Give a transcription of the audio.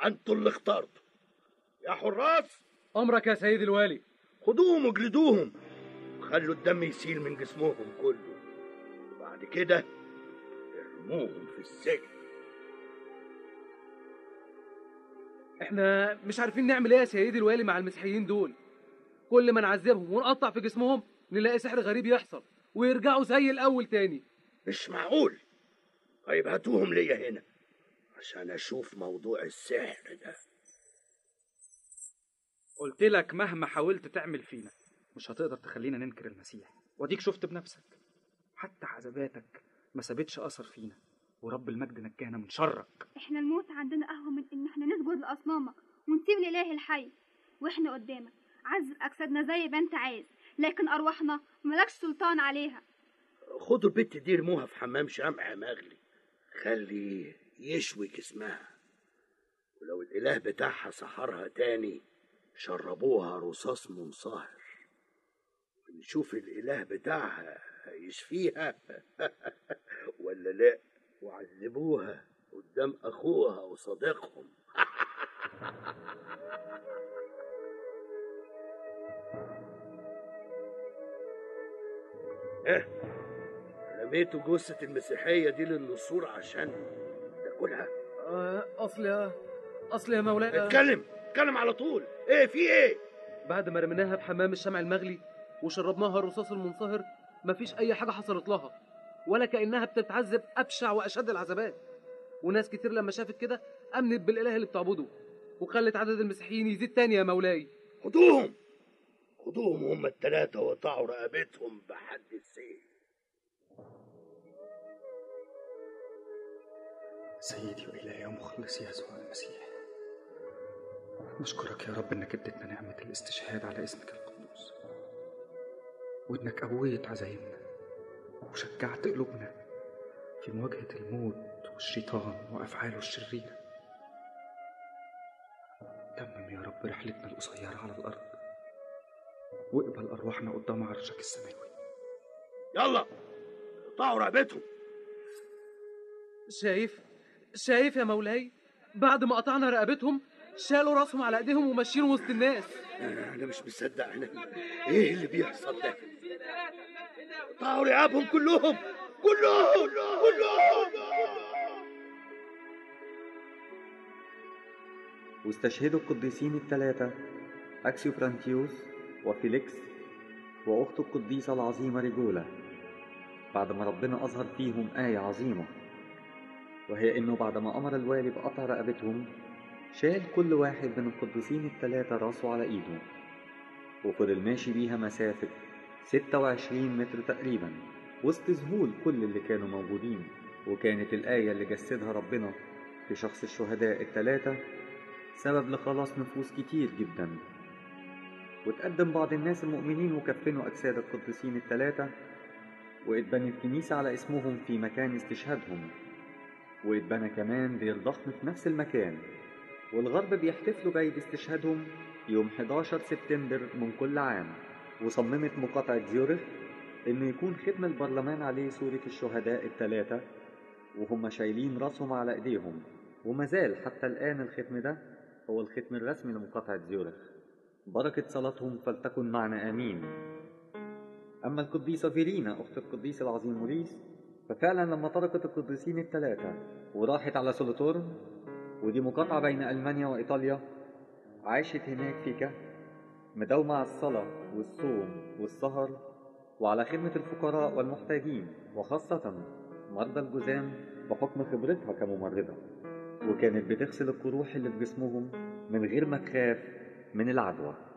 انتوا اللي اخترتوا. يا حراس، امرك يا سيد الوالي. خدوهم واجلدوهم وخلوا الدم يسيل من جسمهم كله، وبعد كده ارموهم في السجن. احنا مش عارفين نعمل ايه يا سيد الوالي مع المسيحيين دول. كل ما نعذبهم ونقطع في جسمهم نلاقي سحر غريب يحصل ويرجعوا زي الاول تاني. مش معقول. طيب هاتوهم ليا هنا عشان اشوف موضوع السحر ده. قلت لك مهما حاولت تعمل فينا مش هتقدر تخلينا ننكر المسيح، واديك شفت بنفسك. حتى عذاباتك ما سابتش اثر فينا، ورب المجد نجانا من شرك. احنا الموت عندنا اهون من ان احنا نسجد لاصنامك ونسيب الاله الحي، واحنا قدامك عذب اجسادنا زي ما انت عايز، لكن ارواحنا ملكش سلطان عليها. خدوا البت دي ارموها في حمام شمع مغلي، خلي يشوي جسمها، ولو الاله بتاعها سحرها تاني شربوها رصاص منصهر، ونشوف الاله بتاعها هيشفيها ولا لا، وعذبوها قدام اخوها وصديقهم. رميتوا جثة المسيحية دي للنسور عشان تاكلها؟ اصل يا مولاي. اتكلم على طول. ايه في ايه؟ بعد ما رميناها بحمام الشمع المغلي وشربناها الرصاص المنصهر مفيش اي حاجه حصلت لها، ولا كانها بتتعذب ابشع واشد العذابات. وناس كتير لما شافت كده امنت بالاله اللي بتعبده، وخلت عدد المسيحيين يزيد تاني يا مولاي. خدوهم هم الثلاثه وقطعوا رقبتهم بحد السيف. سيدي وإلهي ومخلصي يسوع المسيح، نشكرك يا رب إنك اديتنا نعمة الاستشهاد على اسمك القدوس، وإنك قويت عزايمنا وشجعت قلوبنا في مواجهة الموت والشيطان وأفعاله الشريرة. تمم يا رب رحلتنا القصيرة على الأرض، واقبل أرواحنا قدام عرشك السماوي. يلا قطعوا رقبتهم. شايف يا مولاي، بعد ما قطعنا رقبتهم شالوا راسهم على ايديهم وماشيين وسط الناس. انا مش مصدق. ايه اللي بيحصل ده؟ قطعوا رقابهم كلهم. واستشهدوا القديسين الثلاثة أكسيوبرانتيوس وفيليكس وأخته القديسة العظيمة ريجولا، بعد ما ربنا أظهر فيهم آية عظيمة، وهي إنه بعد ما أمر الوالي بقطع رقبتهم شال كل واحد من القديسين الثلاثة راسه على إيده، وفضل ماشي بيها مسافة 26 متر تقريبا وسط ذهول كل اللي كانوا موجودين. وكانت الآية اللي جسدها ربنا في شخص الشهداء الثلاثة سبب لخلاص نفوس كتير جدا. وتقدم بعض الناس المؤمنين وكفنوا أجساد القديسين الثلاثة، واتبنت كنيسة على اسمهم في مكان استشهادهم، واتبنى كمان دير ضخم في نفس المكان. والغرب بيحتفلوا بعيد استشهادهم يوم 11 سبتمبر من كل عام. وصممت مقاطعة زيورخ إنه يكون ختم البرلمان عليه صورة الشهداء الثلاثة وهم شايلين راسهم على إيديهم، ومازال حتى الآن الختم ده هو الختم الرسمي لمقاطعة زيورخ. بركة صلاتهم فلتكن معنا آمين. أما القديسة فيرينا أخت القديس العظيم موريس، ففعلا لما تركت القديسين الثلاثة وراحت على سولوتورن، ودي مقاطعة بين ألمانيا وإيطاليا، عاشت هناك في كهف مداومة على الصلاة والصوم والسهر وعلى خدمة الفقراء والمحتاجين، وخاصة مرضى الجذام بحكم خبرتها كممرضة. وكانت بتغسل القروح اللي في جسمهم من غير ما تخاف من العدوى.